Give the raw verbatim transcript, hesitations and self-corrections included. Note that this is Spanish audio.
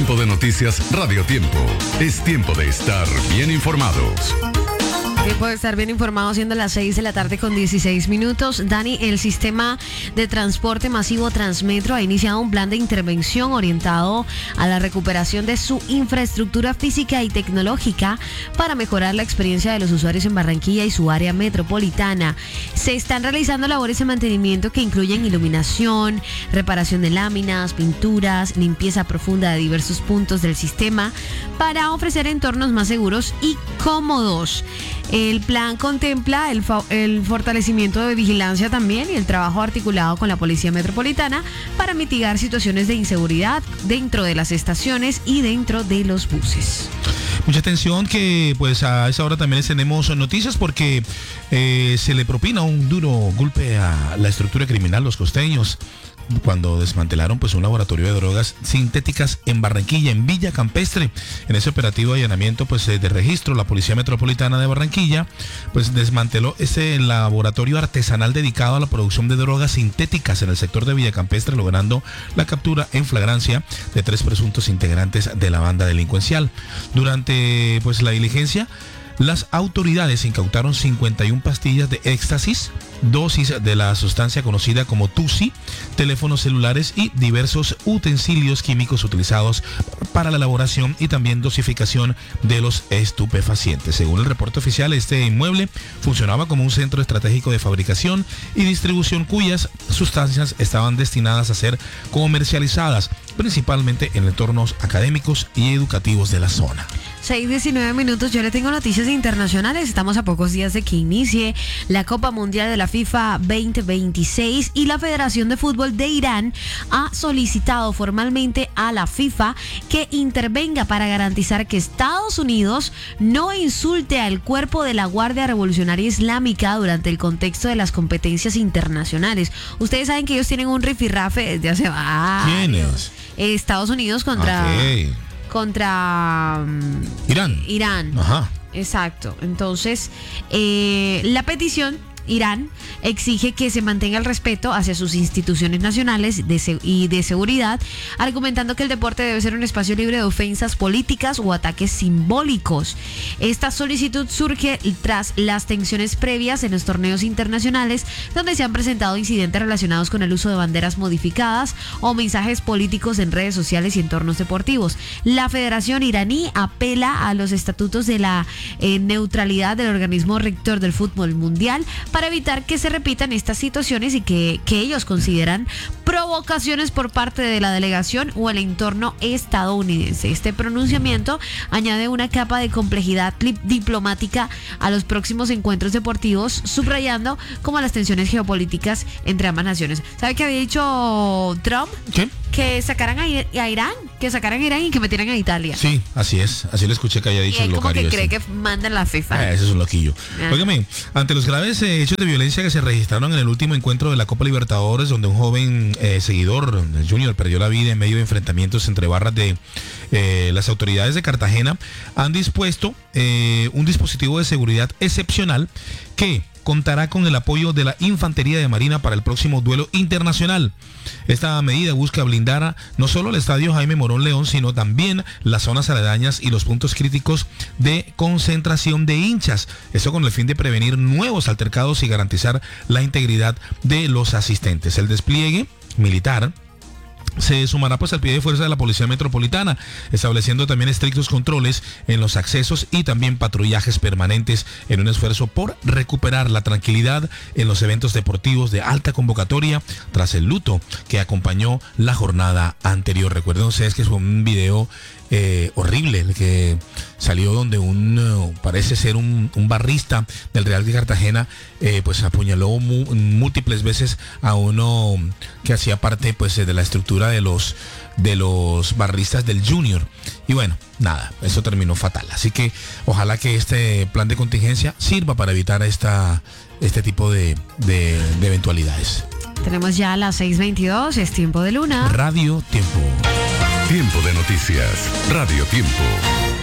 Tiempo de Noticias Radio Tiempo. Es tiempo de estar bien informados. Tiempo de estar bien informado, siendo las seis de la tarde con dieciséis minutos. Dani, el sistema de transporte masivo Transmetro ha iniciado un plan de intervención orientado a la recuperación de su infraestructura física y tecnológica para mejorar la experiencia de los usuarios en Barranquilla y su área metropolitana. Se están realizando labores de mantenimiento que incluyen iluminación, reparación de láminas, pinturas, limpieza profunda de diversos puntos del sistema para ofrecer entornos más seguros y cómodos. El plan contempla el, fa- el fortalecimiento de vigilancia también y el trabajo articulado con la Policía Metropolitana para mitigar situaciones de inseguridad dentro de las estaciones y dentro de los buses. Mucha atención que pues a esa hora también les tenemos noticias porque eh, se le propina un duro golpe a la estructura criminal, los costeños, cuando desmantelaron pues un laboratorio de drogas sintéticas en Barranquilla, en Villa Campestre. En ese operativo de allanamiento pues de registro, la Policía Metropolitana de Barranquilla pues desmanteló ese laboratorio artesanal dedicado a la producción de drogas sintéticas en el sector de Villa Campestre, logrando la captura en flagrancia de tres presuntos integrantes de la banda delincuencial. Durante pues la diligencia, las autoridades incautaron cincuenta y una pastillas de éxtasis, dosis de la sustancia conocida como Tusi, teléfonos celulares y diversos utensilios químicos utilizados para la elaboración y también dosificación de los estupefacientes. Según el reporte oficial, este inmueble funcionaba como un centro estratégico de fabricación y distribución cuyas sustancias estaban destinadas a ser comercializadas, principalmente en entornos académicos y educativos de la zona. seis diecinueve minutos, yo le tengo noticias internacionales. Estamos a pocos días de que inicie la Copa Mundial de la FIFA veinte veintiséis y la Federación de Fútbol de Irán ha solicitado formalmente a la FIFA que intervenga para garantizar que Estados Unidos no insulte al cuerpo de la Guardia Revolucionaria Islámica durante el contexto de las competencias internacionales. Ustedes saben que ellos tienen un rifirrafe desde hace años. ¿Quién es? Estados Unidos contra... Okay. Contra um, Irán. Irán. Ajá. Exacto. Entonces, eh, la petición, Irán exige que se mantenga el respeto hacia sus instituciones nacionales de se- y de seguridad, argumentando que el deporte debe ser un espacio libre de ofensas políticas o ataques simbólicos. Esta solicitud surge tras las tensiones previas en los torneos internacionales, donde se han presentado incidentes relacionados con el uso de banderas modificadas o mensajes políticos en redes sociales y entornos deportivos. La Federación iraní apela a los estatutos de la eh, neutralidad del organismo rector del fútbol mundial para evitar que se repitan estas situaciones y que, que ellos consideran provocaciones por parte de la delegación o el entorno estadounidense. Este pronunciamiento añade una capa de complejidad diplomática a los próximos encuentros deportivos, subrayando como las tensiones geopolíticas entre ambas naciones. ¿Sabe qué había dicho Trump? ¿Qué? Que sacaran a, Ir- a Irán, que sacaran a Irán y que metieran a Italia. Sí, así es. Así lo escuché que haya dicho y él el como locario que cree ese. que mandan la FIFA. Eh, ese es un loquillo. Ah. Óigame, ante los graves eh, hechos de violencia que se registraron en el último encuentro de la Copa Libertadores, donde un joven eh, seguidor del Junior perdió la vida en medio de enfrentamientos entre barras de eh, las autoridades de Cartagena, han dispuesto eh, un dispositivo de seguridad excepcional que contará con el apoyo de la Infantería de Marina para el próximo duelo internacional. Esta medida busca blindar no solo el estadio Jaime Morón León, sino también las zonas aledañas y los puntos críticos de concentración de hinchas. Eso con el fin de prevenir nuevos altercados y garantizar la integridad de los asistentes. El despliegue militar se sumará pues al pie de fuerza de la Policía Metropolitana, estableciendo también estrictos controles en los accesos y también patrullajes permanentes en un esfuerzo por recuperar la tranquilidad en los eventos deportivos de alta convocatoria tras el luto que acompañó la jornada anterior. Recuerden ustedes que fue un video eh, horrible el que salió donde un uh, parece ser un, un barrista del Real de Cartagena eh, pues apuñaló mu- múltiples veces a uno que hacía parte pues de la estructura de los de los barristas del Junior. Y bueno, nada, eso terminó fatal. Así que ojalá que este plan de contingencia sirva para evitar esta este tipo de, de, de eventualidades. Tenemos ya las seis veintidós, es tiempo de Luna. Radio Tiempo. Tiempo de Noticias Radio Tiempo.